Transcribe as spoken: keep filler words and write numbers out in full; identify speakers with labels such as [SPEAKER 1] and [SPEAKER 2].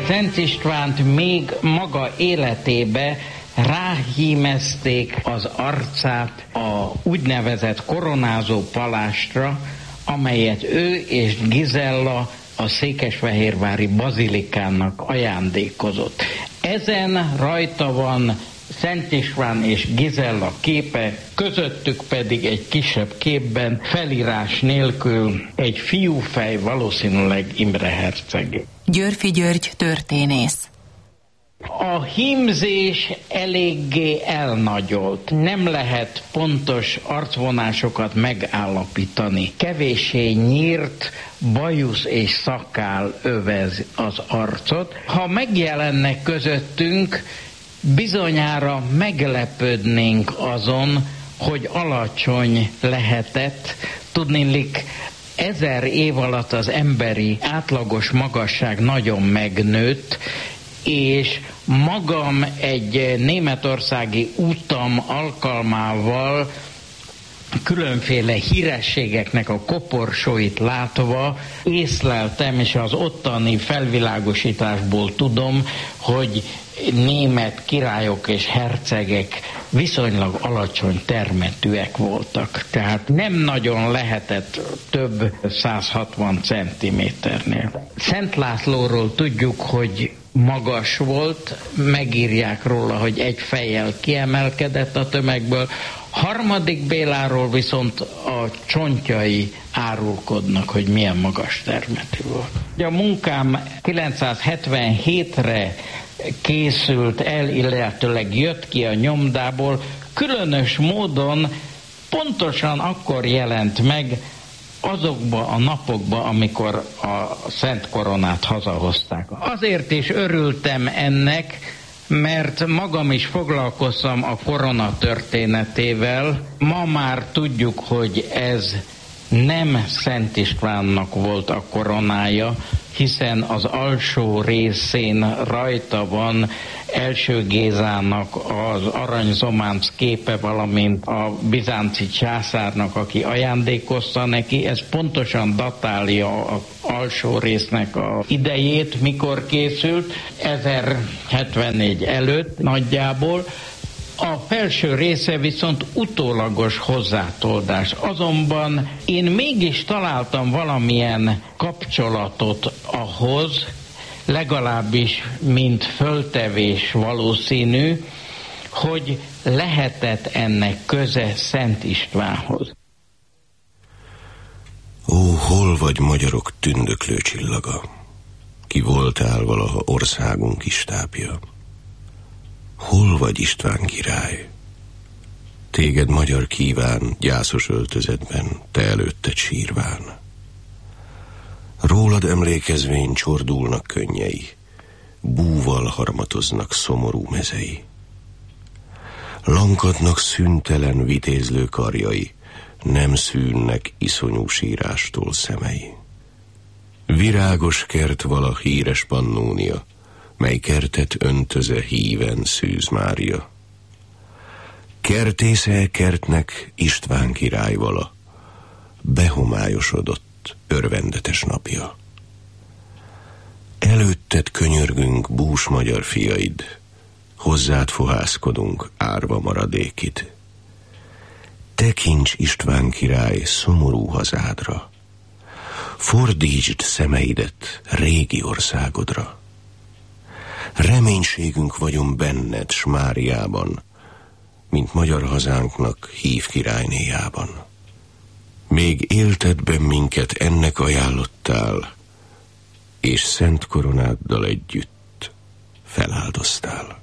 [SPEAKER 1] Szent Istvánt még maga életébe ráhímezték az arcát a úgynevezett koronázó palástra, amelyet ő és Gizella a székesfehérvári bazilikának ajándékozott. Ezen rajta van Szent István és Gizella képe, közöttük pedig egy kisebb képben, felírás nélkül egy fiúfej, valószínűleg Imre herceg.
[SPEAKER 2] Györffy György történész.
[SPEAKER 1] A hímzés eléggé elnagyolt. Nem lehet pontos arcvonásokat megállapítani. Kevéssé nyírt, bajusz és szakál övez az arcot. Ha megjelennek közöttünk, bizonyára meglepődnénk azon, hogy alacsony lehetett. Tudniillik, ezer év alatt az emberi átlagos magasság nagyon megnőtt, és magam egy németországi utam alkalmával különféle hírességeknek a koporsóit látva észleltem, és az ottani felvilágosításból tudom, hogy német királyok és hercegek viszonylag alacsony termetűek voltak. Tehát nem nagyon lehetett több száz hatvan centiméternél. Szent Lászlóról tudjuk, hogy magas volt, megírják róla, hogy egy fejjel kiemelkedett a tömegből. Harmadik Béláról viszont a csontjai árulkodnak, hogy milyen magas termetű volt. A munkám kilencszázhetvenhétre készült el, illetőleg jött ki a nyomdából, különös módon pontosan akkor jelent meg, azokba a napokba, amikor a Szent Koronát hazahozták. Azért is örültem ennek, mert magam is foglalkoztam a korona történetével. Ma már tudjuk, hogy ez nem Szent Istvánnak volt a koronája, hiszen az alsó részén rajta van Első Gézának az aranyzománc képe, valamint a bizánci császárnak, aki ajándékozta neki. Ez pontosan datálja az alsó résznek a idejét, mikor készült, ezerhetvennégy előtt nagyjából. A felső része viszont utólagos hozzátoldás. Azonban én mégis találtam valamilyen kapcsolatot ahhoz, legalábbis mint föltevés valószínű, hogy lehetett ennek köze Szent Istvánhoz.
[SPEAKER 3] Ó, hol vagy magyarok tündöklő csillaga? Ki voltál valaha országunk istápja? Hol vagy István király? Téged magyar kíván, gyászos öltözetben, te előtted sírván. Rólad emlékezvén csordulnak könnyei, búval harmatoznak szomorú mezei. Lankadnak szüntelen vitézlő karjai, nem szűnnek iszonyú sírástól szemei. Virágos kert vala híres Pannónia, mely kertet öntöze híven Szűz Mária. Kertésze kertnek István király vala, behomályosodott örvendetes napja. Előtted könyörgünk, bús magyar fiaid, hozzád fohászkodunk árva maradékid. Tekints István király szomorú hazádra, fordítsd szemeidet régi országodra. Reménységünk vagyunk benned, s Máriában, mint magyar hazánknak hív királynéjában. Még éltedben minket ennek ajánlottál, és szent koronáddal együtt feláldoztál.